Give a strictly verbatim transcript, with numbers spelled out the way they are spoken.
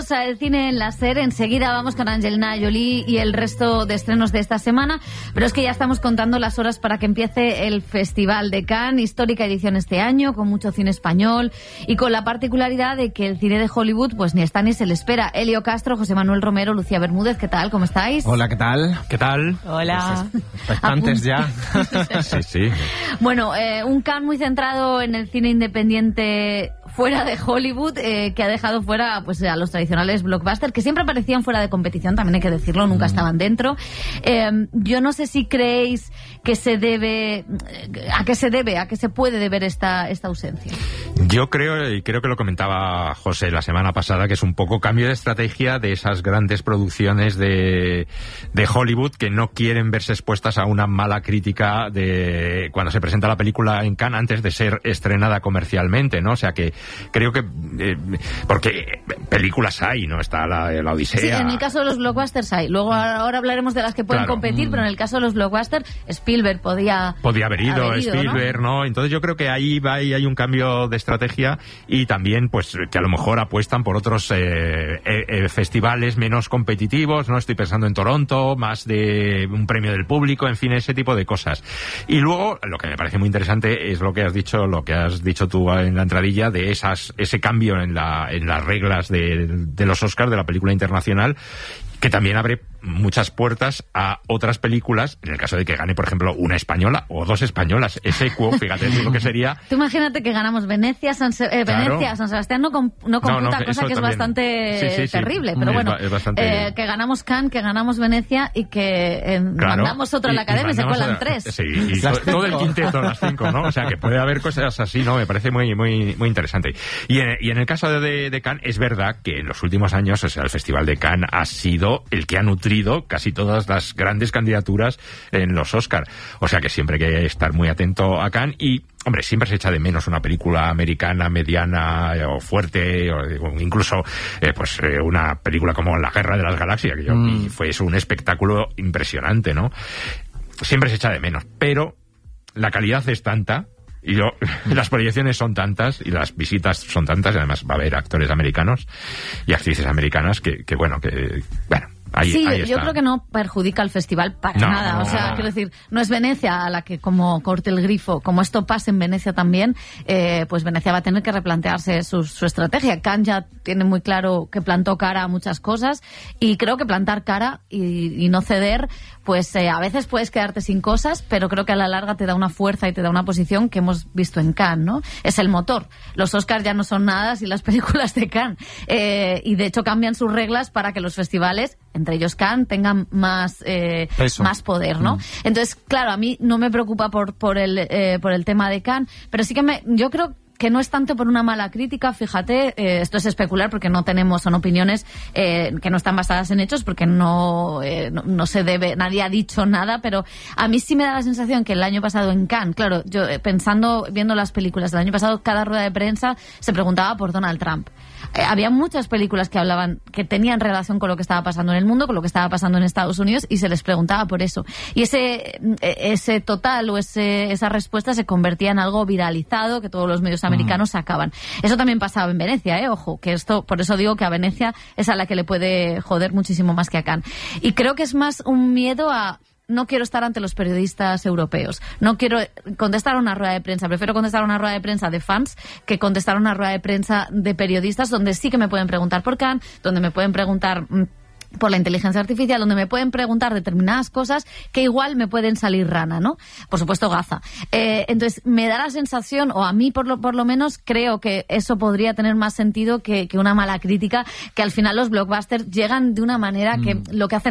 El cine en la SER, enseguida vamos con Angelina Jolie y el resto de estrenos de esta semana, pero es que ya estamos contando las horas para que empiece el Festival de Cannes, histórica edición este año, con mucho cine español y con la particularidad de que el cine de Hollywood pues ni está ni se le espera. Elio Castro, José Manuel Romero, Lucía Bermúdez, ¿qué tal? ¿Cómo estáis? Hola, ¿qué tal? ¿Qué tal? Hola. Pues, expectantes ya. Sí, sí. Bueno, eh, un Cannes muy centrado en el cine independiente fuera de Hollywood, eh, que ha dejado fuera pues a los tradicionales blockbusters, que siempre parecían fuera de competición, también hay que decirlo, nunca Mm. estaban dentro. Eh, yo no sé si creéis que se debe, a qué se debe, a qué se puede deber esta, esta ausencia. Yo creo, y creo que lo comentaba José la semana pasada, que es un poco cambio de estrategia de esas grandes producciones de, de Hollywood que no quieren verse expuestas a una mala crítica de cuando se presenta la película en Cannes antes de ser estrenada comercialmente, ¿no? O sea que creo que eh, porque películas hay, ¿no? Está la, la Odisea. Sí, en el caso de los blockbusters hay. Luego ahora hablaremos de las que pueden Claro. competir, Mm. pero en el caso de los blockbusters, Spielberg podía Podía haber ido, haber ido, Spielberg, ¿no? ¿no? Entonces yo creo que ahí va y hay un cambio de estrategia y también pues que a lo mejor apuestan por otros eh, eh, eh, festivales menos competitivos, ¿no? Estoy pensando en Toronto, más de un premio del público, en fin, ese tipo de cosas. Y luego, lo que me parece muy interesante es lo que has dicho, lo que has dicho tú en la entradilla de esas ese cambio en la en las reglas de, de los Oscars de la película internacional, que también abre muchas puertas a otras películas, en el caso de que gane, por ejemplo, una española o dos españolas. Ese equo, fíjate, es lo que sería... Tú imagínate que ganamos Venecia, San, Se- eh, Claro. Venecia, San Sebastián no, com- no computa, No, no, cosa eso que es también. bastante Sí, sí, sí. terrible, pero Es bueno, ba- es bastante- eh, que ganamos Cannes, que ganamos Venecia y que eh, Claro. mandamos otro a la Y- y academia y se mandamos cuelan a- tres. Sí, y Las to- todo el cinco. quinteto, las cinco, ¿no? O sea, que puede haber cosas así, ¿no? Me parece muy muy muy interesante. Y en, y en el caso de, de Cannes, es verdad que en los últimos años, o sea, el Festival de Cannes ha sido el que ha nutrido casi todas las grandes candidaturas en los Oscar. O sea, que siempre hay que estar muy atento a Cannes y, hombre, siempre se echa de menos una película americana mediana eh, o fuerte, o, o incluso eh, pues eh, una película como La Guerra de las Galaxias, que yo Mm. y fue eso, un espectáculo impresionante, ¿no? Siempre se echa de menos, pero la calidad es tanta y yo, las proyecciones son tantas y las visitas son tantas, y además va a haber actores americanos y actrices americanas que, que bueno, que bueno, ahí, Sí, ahí yo está. creo que no perjudica al festival para No, nada. O sea, no. quiero decir, no es Venecia a la que, como corte el grifo, como esto pasa en Venecia también, eh, pues Venecia va a tener que replantearse su, su estrategia. Cannes ya tiene muy claro que plantó cara a muchas cosas y creo que plantar cara y, y no ceder, pues eh, a veces puedes quedarte sin cosas, pero creo que a la larga te da una fuerza y te da una posición que hemos visto en Cannes, ¿no? Es el motor. Los Oscars ya no son nada sin las películas de Cannes. Eh, y de hecho cambian sus reglas para que los festivales, entre ellos Cannes, tengan más eh, Peso. más poder, ¿no? Mm. Entonces, claro, a mí no me preocupa por por el eh, por el tema de Cannes, pero sí que me yo creo que no es tanto por una mala crítica, fíjate, eh, esto es especular porque no tenemos, son opiniones eh, que no están basadas en hechos, porque no, eh, no, no se debe, nadie ha dicho nada, pero a mí sí me da la sensación que el año pasado en Cannes, claro, yo eh, pensando, viendo las películas del año pasado, cada rueda de prensa se preguntaba por Donald Trump. Eh, había muchas películas que hablaban, que tenían relación con lo que estaba pasando en el mundo, con lo que estaba pasando en Estados Unidos, y se les preguntaba por eso. Y ese, ese total o ese, esa respuesta se convertía en algo viralizado, que todos los medios americanos mm. sacaban. Eso también pasaba en Venecia, eh, ojo, que esto, por eso digo que a Venecia es a la que le puede joder muchísimo más que a Cannes. Y creo que es más un miedo a... No quiero estar ante los periodistas europeos. No quiero contestar a una rueda de prensa. Prefiero contestar a una rueda de prensa de fans que contestar a una rueda de prensa de periodistas donde sí que me pueden preguntar por Cannes, donde me pueden preguntar por la inteligencia artificial, donde me pueden preguntar determinadas cosas que igual me pueden salir rana, ¿no? Por supuesto, Gaza. Eh, entonces, me da la sensación, o a mí por lo, por lo menos, creo que eso podría tener más sentido que, que una mala crítica, que al final los blockbusters llegan de una manera que mm. lo que hacen